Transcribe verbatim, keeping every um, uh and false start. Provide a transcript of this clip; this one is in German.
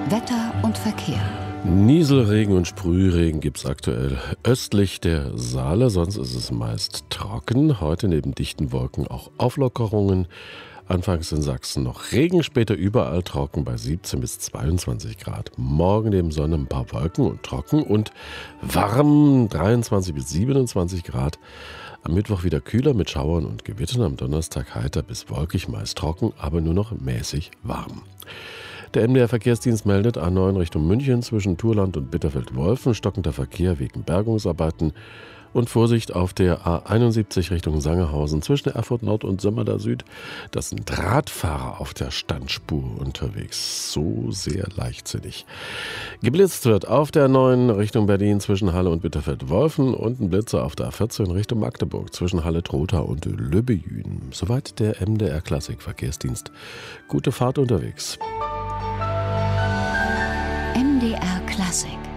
Wetter und Verkehr. Nieselregen und Sprühregen gibt es aktuell östlich der Saale, sonst ist es meist trocken. Heute neben dichten Wolken auch Auflockerungen. Anfangs in Sachsen noch Regen, später überall trocken bei siebzehn bis zweiundzwanzig Grad. Morgen neben Sonne ein paar Wolken und trocken und warm, dreiundzwanzig bis siebenundzwanzig Grad. Am Mittwoch wieder kühler mit Schauern und Gewittern, am Donnerstag heiter bis wolkig, meist trocken, aber nur noch mäßig warm. Der M D R-Verkehrsdienst meldet A neun Richtung München zwischen Thurland und Bitterfeld-Wolfen, stockender Verkehr wegen Bergungsarbeiten und Vorsicht auf der A einundsiebzig Richtung Sangerhausen zwischen Erfurt Nord und Sömmerda Süd. Das sind Radfahrer auf der Standspur unterwegs, so sehr leichtsinnig. Geblitzt wird auf der A neun Richtung Berlin zwischen Halle und Bitterfeld-Wolfen und ein Blitzer auf der A vierzehn Richtung Magdeburg zwischen Halle-Trotha und Löbbejün. Soweit der M D R-Klassik-Verkehrsdienst. Gute Fahrt unterwegs. M D R Klassik.